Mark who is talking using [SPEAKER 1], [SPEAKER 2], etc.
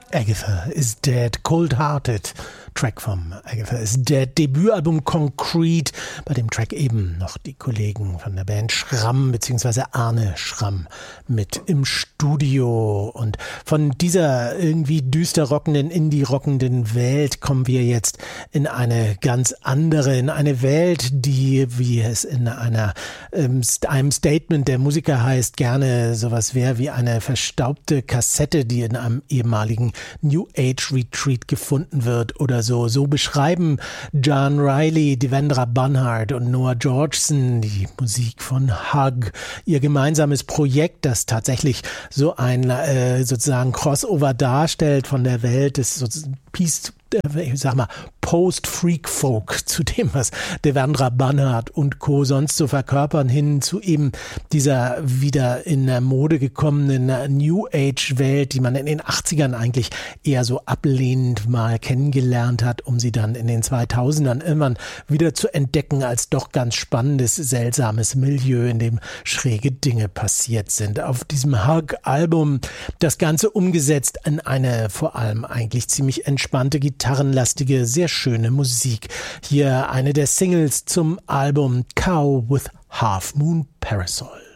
[SPEAKER 1] Agatha is Dead, Cold Hearted, Track vom Agatha is Dead Debütalbum Concrete, bei dem Track eben noch die Kollegen von der Band Schramm bzw. Arne Schramm mit im Studio. Und von dieser irgendwie düster rockenden, indie-rockenden Welt kommen wir jetzt in eine ganz andere, in eine Welt, die, wie es in einem Statement der Musiker heißt, gerne sowas wäre wie eine verstaubte Kassette, die in einem ehemaligen New Age Retreat gefunden wird oder so. So beschreiben John Riley, Devendra Banhart und Noah Georgeson die Musik von Hug, ihr gemeinsames Projekt, das tatsächlich so ein sozusagen Crossover darstellt von der Welt des Post-Freak-Folk, zu dem, was Devendra Banhart und Co. sonst so verkörpern, hin zu eben dieser wieder in der Mode gekommenen New Age-Welt, die man in den 80ern eigentlich eher so ablehnend mal kennengelernt hat, um sie dann in den 2000ern irgendwann wieder zu entdecken als doch ganz spannendes, seltsames Milieu, in dem schräge Dinge passiert sind. Auf diesem Hug-Album das Ganze umgesetzt in eine vor allem eigentlich ziemlich entspannte, gitarrenlastige, sehr schöne Musik. Hier eine der Singles zum Album Cow with Half Moon Parasol.